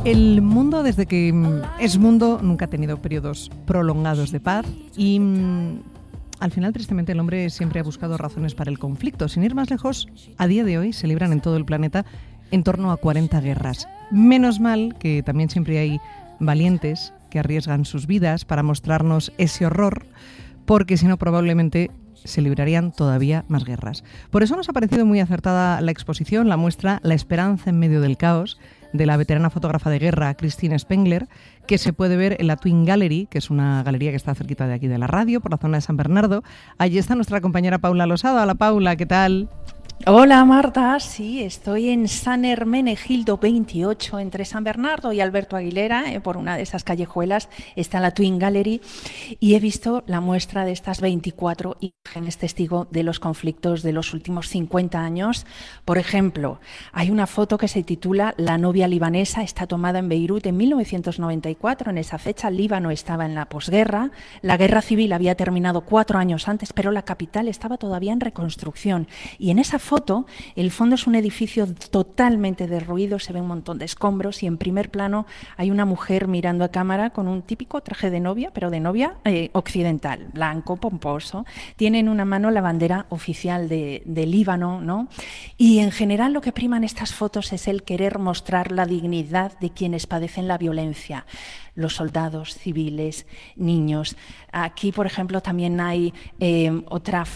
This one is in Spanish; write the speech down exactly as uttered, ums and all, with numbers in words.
El mundo, desde que es mundo, nunca ha tenido periodos prolongados de paz y mm, al final, tristemente, el hombre siempre ha buscado razones para el conflicto. Sin ir más lejos, a día de hoy se libran en todo el planeta en torno a cuarenta guerras. Menos mal que también siempre hay valientes que arriesgan sus vidas para mostrarnos ese horror, porque si no, probablemente se librarían todavía más guerras. Por eso nos ha parecido muy acertada la exposición, la muestra La esperanza en medio del caos, de la veterana fotógrafa de guerra Christine Spengler, que se puede ver en la Twin Gallery, que es una galería que está cerquita de aquí de la radio, por la zona de San Bernardo. Allí está nuestra compañera Paula Losada. Hola, Paula, ¿qué tal? Hola Marta, sí, estoy en San Hermenegildo veintiocho, entre San Bernardo y Alberto Aguilera, eh, por una de esas callejuelas está la Twin Gallery, y he visto la muestra de estas veinticuatro imágenes testigo de los conflictos de los últimos cincuenta años. Por ejemplo, hay una foto que se titula La novia libanesa, está tomada en Beirut en mil novecientos noventa y cuatro, en esa fecha Líbano estaba en la posguerra, la guerra civil había terminado cuatro años antes, pero la capital estaba todavía en reconstrucción, y en esa foto foto, el fondo es un edificio totalmente derruido, se ve un montón de escombros y en primer plano hay una mujer mirando a cámara con un típico traje de novia, pero de novia eh, occidental, blanco, pomposo. Tiene en una mano la bandera oficial de, de Líbano, ¿no? Y en general lo que prima en estas fotos es el querer mostrar la dignidad de quienes padecen la violencia. Los soldados civiles, niños. Aquí, por ejemplo, también hay eh, otra